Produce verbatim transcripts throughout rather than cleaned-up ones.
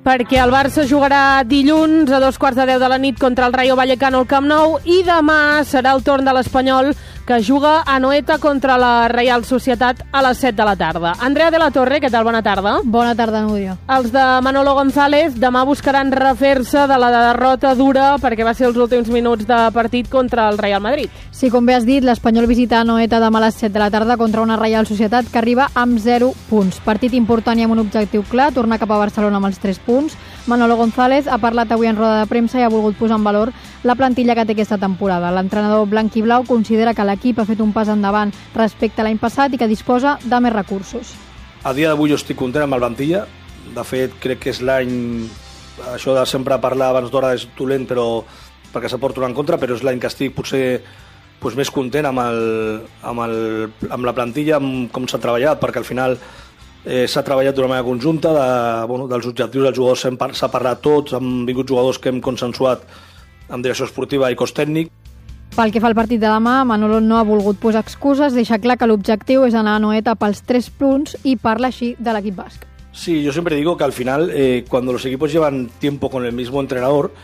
perquè el Barça jugarà dilluns a dos quarts de deu de la nit contra el Rayo Vallecano al Camp Nou i demà serà el torn de l'Espanyol, que juga a Anoeta contra la Reial Societat a les set de la tarda. Andrea de la Torre, què tal? Bona tarda. Bona tarda, Núria. Els de Manolo González demà buscaran refer-se de la derrota dura perquè va ser els últims minuts de partit contra el Real Madrid. Sí, com bé has dit, l'Espanyol visita Anoeta demà a les set de la tarda contra una Reial Societat que arriba amb zero punts. Partit important i amb un objectiu clar, tornar cap a Barcelona amb els tres punts. Manolo González ha parlat avui en roda de premsa i ha volgut posar en valor la plantilla que té aquesta temporada. L'entrenador blanc i blau considera que l'equip ha fet un pas endavant respecte a l'any passat i que disposa de més recursos. A dia d'avui jo estic content amb el plantilla. De fet, crec que és l'any... Això de sempre parlar abans d'hora és dolent, però perquè s'aporta en contra, però és l'any que estic potser doncs, més content amb, el, amb, el, amb la plantilla, amb com s'ha treballat, perquè al final eh, s'ha treballat d'una manera conjunta, de, bueno, dels objectius dels jugadors s'ha parlat tots, han vingut jugadors que hem consensuat amb direcció esportiva i cos tècnic. Pel que fa al partit de demà, Manolo no ha volgut posar excuses, deixa clar que l'objectiu és anar a Anoeta pels tres punts i parla així de l'equip basc. Sí, yo siempre digo que al final, eh, cuando los equipos llevan tiempo con el mismo entrenador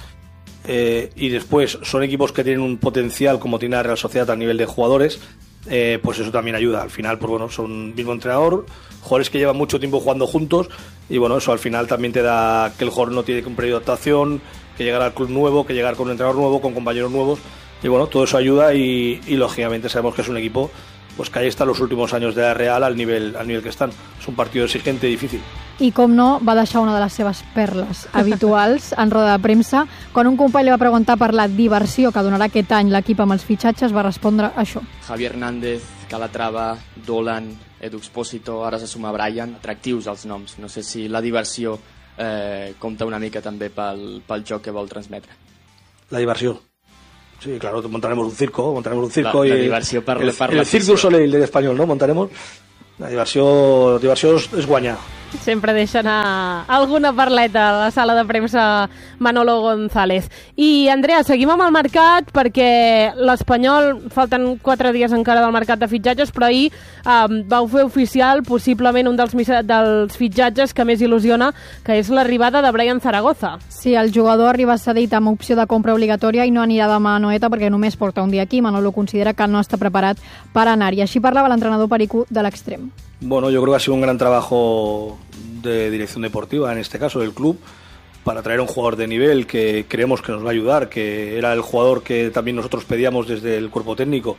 eh, y después son equipos que tienen un potencial como tiene la Real Sociedad a nivel de jugadores, eh, pues eso también ayuda. Al final, pues bueno, son mismo entrenador, jugadores que llevan mucho tiempo jugando juntos y bueno, eso al final también te da que el jugador no tiene que un periodo de adaptación, que llegar al club nuevo, que llegar con un entrenador nuevo, con compañeros nuevos. Y bueno, todo eso ayuda y, y lógicamente sabemos que es un equipo pues que ahí está los últimos años de la Real al nivel, al nivel que están. Es un partido exigente y difícil. I com no, va deixar una de les seves perles habituals en roda de premsa. Quan un company li va preguntar per la diversió que donarà aquest any l'equip amb els fitxatges, va respondre això. Javier Hernández, Calatrava, Dolan, Edu Expósito, ara se suma Brian. Atractius els noms. No sé si la diversió eh, compta una mica també pel, pel joc que vol transmetre. La diversió. Sí, claro, montaremos un circo, montaremos un circo la, y la diversió per, el, per el Cirque du Soleil del español, ¿no? Montaremos. La diversió, la diversió és, és guanyar. Sempre deixa anar alguna parleta a la sala de premsa Manolo González. I, Andrea, seguim amb el mercat perquè l'Espanyol, falten quatre dies encara del mercat de fitxatges, però ahir um, vau fer oficial possiblement un dels, dels fitxatges que més il·lusiona, que és l'arribada de Brian Zaragoza. Sí, el jugador arriba cedit amb opció de compra obligatòria i no anirà demà a Anoeta perquè només porta un dia aquí. Manolo considera que no està preparat per anar-hi. Així parlava l'entrenador Perico de l'extrem. Bueno, yo creo que ha sido un gran trabajo de dirección deportiva, en este caso del club, para traer a un jugador de nivel que creemos que nos va a ayudar, que era el jugador que también nosotros pedíamos desde el cuerpo técnico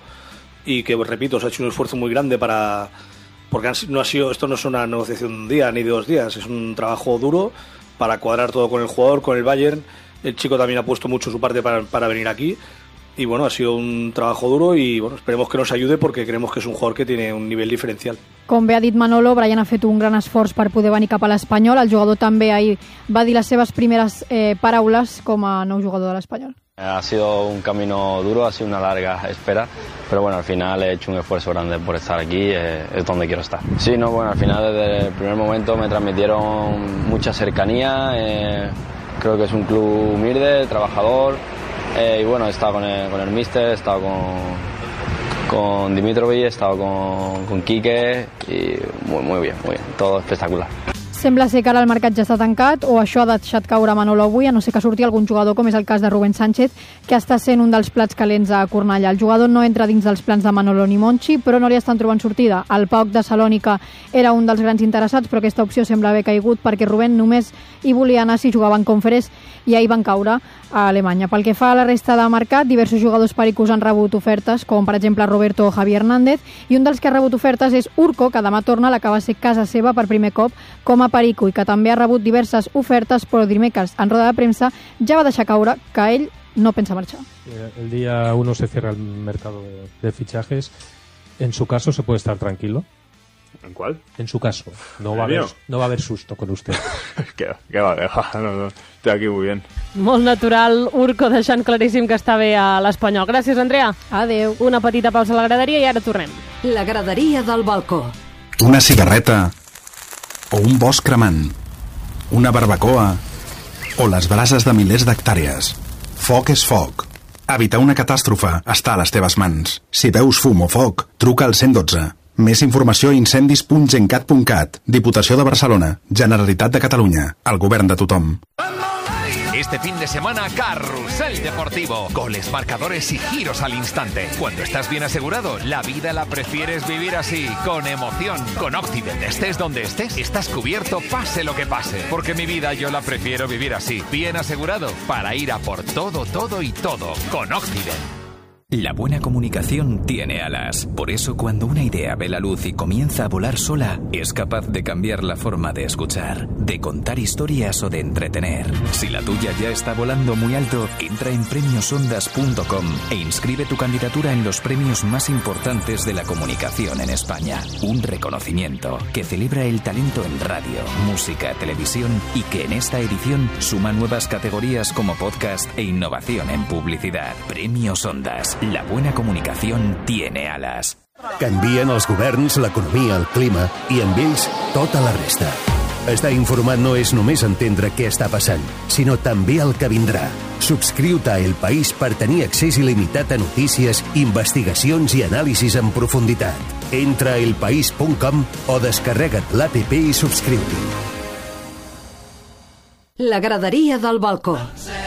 y que, pues, repito, se ha hecho un esfuerzo muy grande para... Porque no ha sido, esto no es una negociación de un día ni de dos días, es un trabajo duro para cuadrar todo con el jugador, con el Bayern. El chico también ha puesto mucho su parte para, para venir aquí. Y bueno, ha sido un trabajo duro y bueno, esperemos que nos ayude porque creemos que es un jugador que tiene un nivel diferencial. Com bé ha dit Manolo, Brian ha fet un gran esforç per poder venir cap a l'Espanyol. El jugador també ahir va dir les seves primeres eh, paraules com a nou jugador de l'Espanyol. Ha sido un camino duro, ha sido una larga espera, pero bueno, al final he hecho un esfuerzo grande por estar aquí, eh, es donde quiero estar. Sí, no, bueno, al final desde el primer momento me transmitieron mucha cercanía, eh, creo que es un club humilde, trabajador. Eh, y bueno, he estado con el, con el míster, he estado con, con Dimitrovic, he estado con, con Quique y muy, muy bien, muy bien, todo espectacular. Sembla ser que ara el mercat ja està tancat o això ha deixat caure Manolo avui, a no ser que surti algun jugador, com és el cas de Rubén Sánchez, que està sent un dels plats calents a Cornellà. El jugador no entra dins dels plans de Manolo ni Monchi, però no li estan trobant sortida. El P A O K de Salònica era un dels grans interessats, però aquesta opció sembla haver caigut perquè Rubén només hi volia anar si jugava en Conference i ahir van caure a Alemanya. Pel que fa a la resta de mercat, diversos jugadors pericos han rebut ofertes, com per exemple Roberto o Javier Hernández, i un dels que ha rebut ofertes és Urco, que demà torna a la que va ser casa seva per primer cop com a Perico i que també ha rebut diverses ofertes, però dimecres en roda de premsa ja va deixar caure que ell no pensa marxar. El día uno se cierra el mercado de, de fichajes. En su caso se puede estar tranquilo. ¿En cuál? En su caso. No, va a, haber, no va a haber susto con usted. ¿Qué, qué va, no, no, estoy aquí muy bien. Molt natural, Urco deixant claríssim que està bé a l'Espanyol. Gràcies, Andrea. Adeu. Una petita pausa a la graderia i ara tornem. La graderia del balcó. Una cigarreta o un bosc cremant, una barbacoa o les brases de milers d'hectàrees. Foc és foc. Evitar una catàstrofe està a les teves mans. Si veus fum o foc, truca al cent dotze. Més informació a incendis punt gencat punt cat. Diputació de Barcelona. Generalitat de Catalunya. El govern de tothom. Este fin de semana, Carrusel Deportivo. Goles, marcadores y giros al instante. Cuando estás bien asegurado, la vida la prefieres vivir así, con emoción. Con Occident, estés donde estés, estás cubierto pase lo que pase. Porque mi vida yo la prefiero vivir así, bien asegurado, para ir a por todo, todo y todo. Con Occident. La buena comunicación tiene alas. Por eso, cuando una idea ve la luz y comienza a volar sola, es capaz de cambiar la forma de escuchar, de contar historias o de entretener. Si la tuya ya está volando muy alto, entra en premios ondas punto com e inscribe tu candidatura en los premios más importantes de la comunicación en España. Un reconocimiento que celebra el talento en radio, música, televisión y que en esta edición suma nuevas categorías como podcast e innovación en publicidad. Premios Ondas. La buena comunicación tiene alas. Canvien els governs, l'economia, el clima i amb ells tota la resta. Estar informat no és només entendre què està passant, sinó també el que vindrà. Subscriu-te a El País per tenir accés il·limitat a notícies, investigacions i anàlisis en profunditat. Entra a el país punt com o descarrega't l'app i subscriu-t'hi. La graderia del balcó.